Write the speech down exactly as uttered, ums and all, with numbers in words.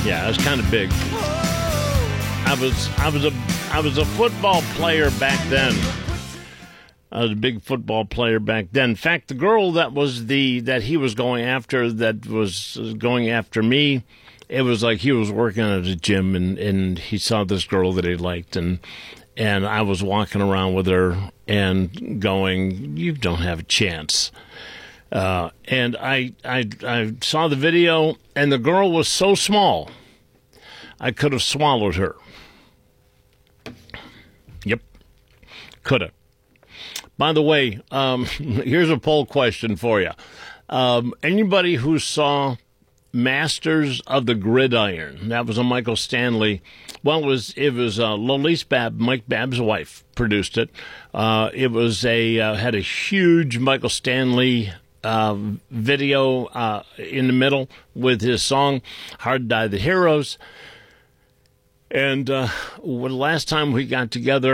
Yeah, it was kind of big. I was I was a I was a football player back then. I was a big football player back then. In fact, the girl that was the that he was going after, that was going after me, it was like he was working at a gym and, and he saw this girl that he liked, and and I was walking around with her and going, "You don't have a chance." Uh, and I, I I saw the video, and the girl was so small, I could have swallowed her. Yep, could have. By the way, um, here's a poll question for you. Um, anybody who saw Masters of the Gridiron, that was a Michael Stanley. Well, it was it was uh, Lolise Babb, Mike Babb's wife, produced it. Uh, it was a uh, had a huge Michael Stanley uh, video uh, in the middle with his song "Hard Die the Heroes." And uh, the last time we got together,